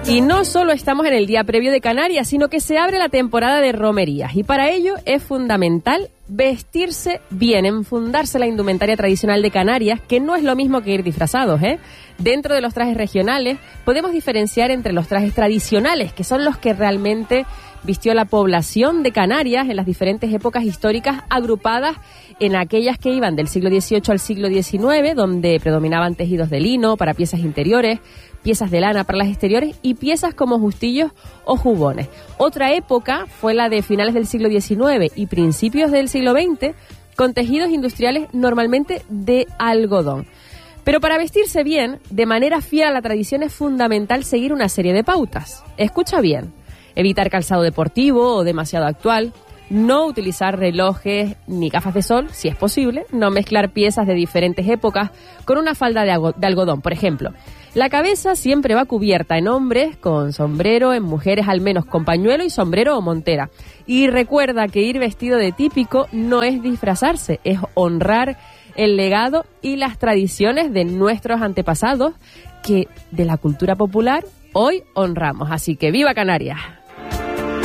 Y no solo estamos en el día previo de Canarias, sino que se abre la temporada de romerías. Y para ello es fundamental vestirse bien, enfundarse la indumentaria tradicional de Canarias, que no es lo mismo que ir disfrazados, ¿eh? Dentro de los trajes regionales podemos diferenciar entre los trajes tradicionales, que son los que realmente vistió la población de Canarias en las diferentes épocas históricas, agrupadas en aquellas que iban del siglo XVIII al siglo XIX, donde predominaban tejidos de lino para piezas interiores, piezas de lana para las exteriores y piezas como justillos o jubones. Otra época fue la de finales del siglo XIX y principios del siglo XX, con tejidos industriales normalmente de algodón. Pero para vestirse bien, de manera fiel a la tradición, es fundamental seguir una serie de pautas. Escucha bien: evitar calzado deportivo o demasiado actual, no utilizar relojes ni gafas de sol, si es posible, no mezclar piezas de diferentes épocas con una falda de algodón, por ejemplo. La cabeza siempre va cubierta, en hombres con sombrero, en mujeres al menos con pañuelo y sombrero o montera. Y recuerda que ir vestido de típico no es disfrazarse, es honrar el legado y las tradiciones de nuestros antepasados que de la cultura popular hoy honramos. Así que ¡viva Canarias!